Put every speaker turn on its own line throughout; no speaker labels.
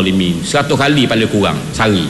zalimin. 100 kali paling kurang sehari.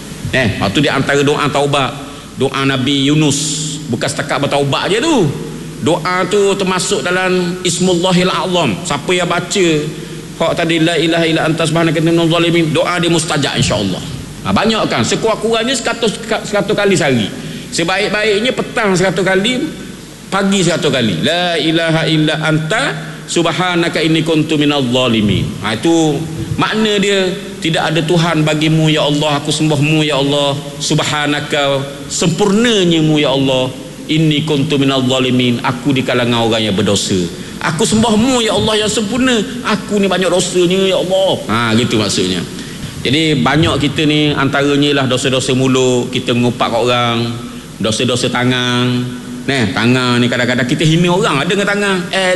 Waktu dia antara doa taubat, doa Nabi Yunus, bukan setakat bertaubat je tu. Doa tu termasuk dalam Ismullahil A'zam. Siapa yang baca hak tadi la ilaha illa anta subhanaka inni minadh dhalimin, doa dia mustajab insya-Allah. Banyak kan, sekurang-kurangnya 100 kali sehari. Sebaik-baiknya petang 100 kali, pagi 100 kali. La ilaha illa anta subhanaka inni kuntu minadh dhalimin. Itu makna dia, tidak ada Tuhan bagimu ya Allah, aku sembahmu ya Allah, subhanaka sempurnanyamu ya Allah, inni kuntu minadh dhalimin, aku di kalangan orang yang berdosa. Aku sembahmu ya Allah yang sempurna, aku ni banyak dosanya ya Allah. Gitu maksudnya. Jadi banyak kita ni antaranya lah dosa-dosa mulut, kita mengupak kat orang, dosa-dosa tangan. Tangan ni kadang-kadang kita hina orang ada dengan tangan.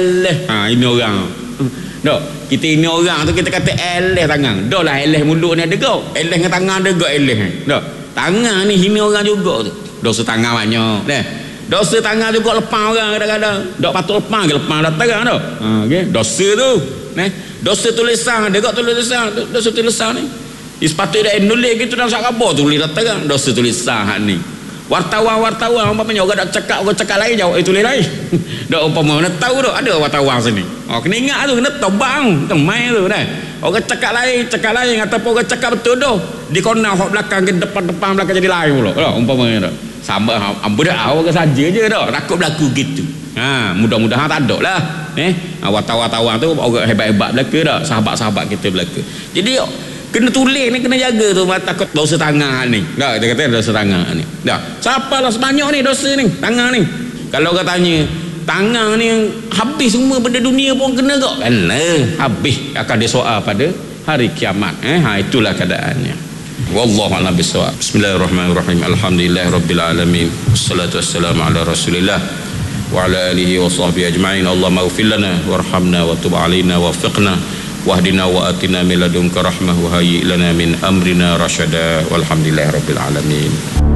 Hina orang. Dok, kita hina orang tu kita kata eleh tangan. Dah lah eleh mulut ni ada kau. Eleh dengan tangan ada kau eleh. Dok, tangan ni hina orang juga tu. Dosa tangan banyak. Dosa tangan juga lepas orang kadang-kadang. Dok patut lepas ke lepas datang dah. Okey, dosa tu. Dosa tulisan, ada kok tulisan, dosa tulisan ni. Sepatutnya dia nulis gitu dalam khabar tulis datang dosa tulisan hak ni. Wartawan umpamanya orang nak cakap, orang cakap lain jawab tulis lain. Dak umpama nak tahu dak ada wartawan sini. Kena ingat tu, kena tobang, temai tu dah. Orang cakap lain ataupun orang cakap betul dah. Di corner hak belakang ke depan belakang jadi lain pula. Umpamanya dak. Sama budak awak saja je dah takut berlaku gitu. Mudah-mudahan tak ada lah. Wartawan tu orang hebat-hebat belaka dah, sahabat-sahabat kita belaka. Jadi kena tulis ni, kena jaga tu, takut dosa tangan ni. Dah kita kata dosa tangan ni. Dah. Siapalah sebanyak ni dosa ni, tangan ni. Kalau orang tanya, tangan ni habis semua benda dunia pun kena tak? Habis akan disoal pada hari kiamat. Itulah keadaannya. Wallahu a'lam bissawab. Bismillahirrahmanirrahim. Alhamdulillahirabbil alamin. Wassalatu wassalamu ala Rasulillah wa ala alihi wa sahbihi ajma'in. Allahumma ighfir lana warhamna wa tub 'alaina wafiqna wahdina wa atina min ladunka rahmah wa hayyi lana min amrina rasyada. Walhamdulillahirabbil alamin.